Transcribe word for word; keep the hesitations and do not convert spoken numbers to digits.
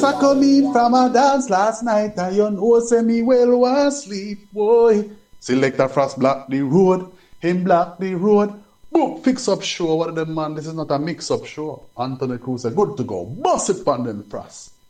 I come in from a dance last night and you know say me well was sleep, boy. Selector Frost block the road, him block the road. Book fix up show, what of them man, this is not a mix up show. Anthony Cruz said, good to go, bust it on them Frost.